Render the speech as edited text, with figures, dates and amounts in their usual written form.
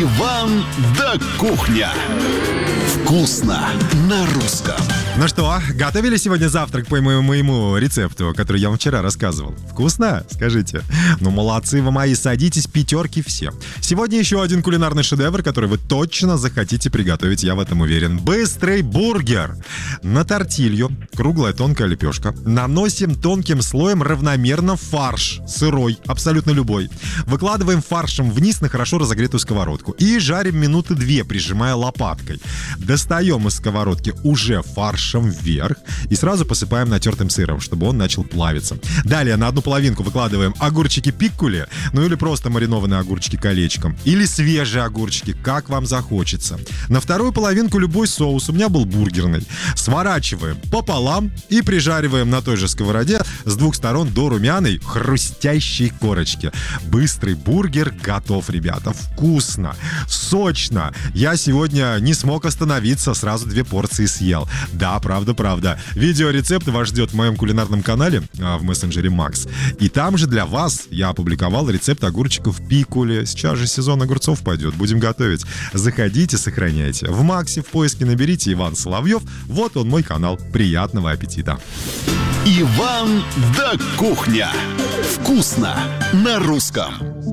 Иван да кухня. Вкусно на русском. Ну что, готовили сегодня завтрак по моему рецепту, который я вам вчера рассказывал? Вкусно? Скажите. Ну, молодцы вы мои, садитесь, пятерки все. Сегодня еще один кулинарный шедевр, который вы точно захотите приготовить, я в этом уверен. Быстрый бургер. На тортилью, круглая тонкая лепешка, наносим тонким слоем равномерно фарш, сырой, абсолютно любой. Выкладываем фаршем вниз на хорошо разогретую сковородку и жарим минуты 2, прижимая лопаткой. Достаем из сковородки уже фаршем вверх и сразу посыпаем натертым сыром, чтобы он начал плавиться. Далее на одну половинку выкладываем огурчики пиккули, ну или просто маринованные огурчики колечком, или свежие огурчики, как вам захочется. На вторую половинку любой соус, у меня был бургерный. Сворачиваем пополам и прижариваем на той же сковороде с двух сторон до румяной хрустящей корочки. Быстрый бургер готов, ребята. Вкусно, сочно. Я сегодня не смог остановиться, сразу 2 порции съел. Да, правда. Видеорецепт вас ждет в моем кулинарном канале в мессенджере Макс. И там же для вас я опубликовал рецепт огурчиков пиккули. Сейчас же сезон огурцов пойдет, будем готовить. Заходите, сохраняйте. В Максе в поиске наберите Иван Соловьев. Вот он, мой канал. Приятного аппетита. Иван да кухня. Вкусно на русском.